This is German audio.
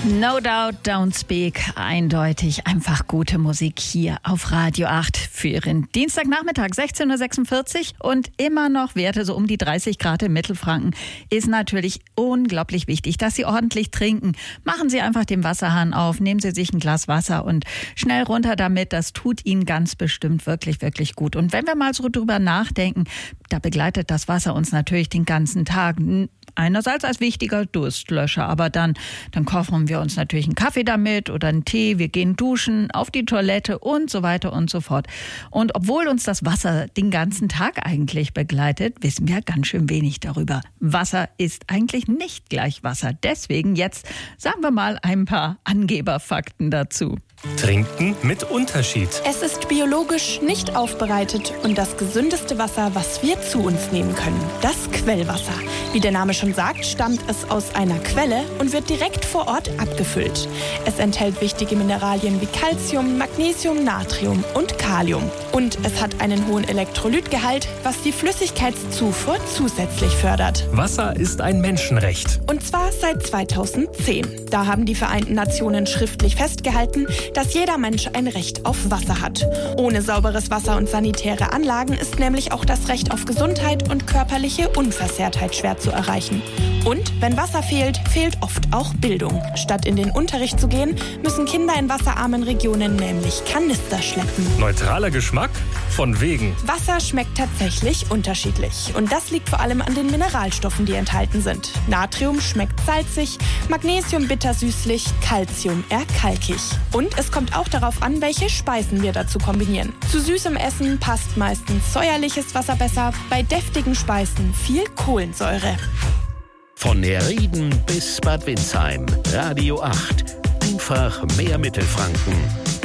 No Doubt, Don't Speak. Eindeutig einfach gute Musik hier auf Radio 8 für Ihren Dienstagnachmittag, 16.46 Uhr. Und immer noch Werte so um die 30 Grad in Mittelfranken. Ist natürlich unglaublich wichtig, dass Sie ordentlich trinken. Machen Sie einfach den Wasserhahn auf, nehmen Sie sich ein Glas Wasser und schnell runter damit. Das tut Ihnen ganz bestimmt wirklich, wirklich gut. Und wenn wir mal so drüber nachdenken, da begleitet das Wasser uns natürlich den ganzen Tag. Einerseits als wichtiger Durstlöscher, aber dann kochen wir uns natürlich einen Kaffee damit oder einen Tee, wir gehen duschen, auf die Toilette und so weiter und so fort. Und obwohl uns das Wasser den ganzen Tag eigentlich begleitet, wissen wir ganz schön wenig darüber. Wasser ist eigentlich nicht gleich Wasser. Deswegen jetzt, sagen wir mal, ein paar Angeberfakten dazu. Trinken mit Unterschied. Es ist biologisch nicht aufbereitet und das gesündeste Wasser, was wir zu uns nehmen können. Das Quellwasser. Wie der Name schon sagt, stammt es aus einer Quelle und wird direkt vor Ort abgefüllt. Es enthält wichtige Mineralien wie Calcium, Magnesium, Natrium und Kalium. Und es hat einen hohen Elektrolytgehalt, was die Flüssigkeitszufuhr zusätzlich fördert. Wasser ist ein Menschenrecht. Und zwar seit 2010. Da haben die Vereinten Nationen schriftlich festgehalten, dass jeder Mensch ein Recht auf Wasser hat. Ohne sauberes Wasser und sanitäre Anlagen ist nämlich auch das Recht auf Gesundheit und körperliche Unversehrtheit schwer zu erreichen. Und wenn Wasser fehlt, fehlt oft auch Bildung. Statt in den Unterricht zu gehen, müssen Kinder in wasserarmen Regionen nämlich Kanister schleppen. Neutraler Geschmack? Von wegen. Wasser schmeckt tatsächlich unterschiedlich. Und das liegt vor allem an den Mineralstoffen, die enthalten sind. Natrium schmeckt salzig, Magnesium bittersüßlich, Calcium eher kalkig. Und es kommt auch darauf an, welche Speisen wir dazu kombinieren. Zu süßem Essen passt meistens säuerliches Wasser besser, bei deftigen Speisen viel Kohlensäure. Von Herrieden bis Bad Windsheim. Radio 8. Einfach mehr Mittelfranken.